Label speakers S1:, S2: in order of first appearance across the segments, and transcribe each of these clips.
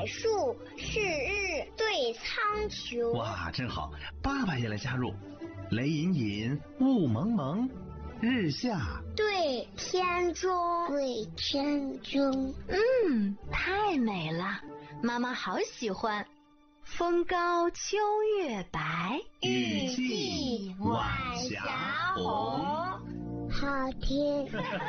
S1: 柏树，是日对苍穹。
S2: 哇，真好！爸爸也来加入。雷隐隐，雾蒙蒙，日下
S1: 对天中。
S3: 对天中。
S4: 太美了，妈妈好喜欢。风高秋月白，
S2: 雨霁晚霞红。
S3: 好听。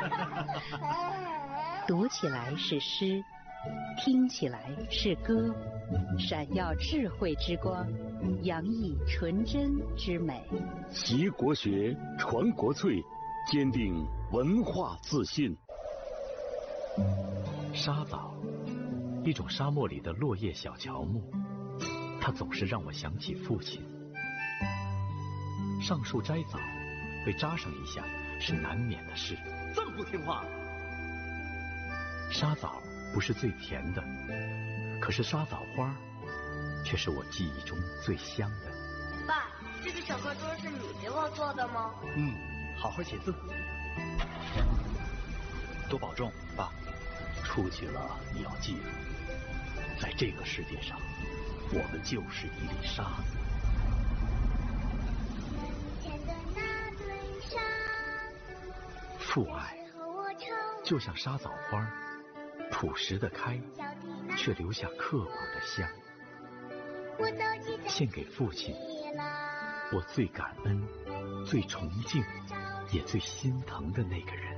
S5: 读起来是诗，听起来是歌，闪耀智慧之光，洋溢纯真之美。
S6: 习国学，传国粹，坚定文化自信。
S7: 沙枣，一种沙漠里的落叶小乔木，它总是让我想起父亲。上树摘枣，被扎上一下是难免的事。
S2: 这么不听话！
S7: 沙枣不是最甜的，可是沙枣花却是我记忆中最香的。
S8: 爸，这个小课桌是你给我做的吗？
S7: 好好写字，多保重，爸。出去了你要记住，在这个世界上，我们就是一粒沙子。父爱就像沙枣花，朴实的开，却留下刻薄的香。献给父亲，我最感恩、最崇敬，也最心疼的那个人。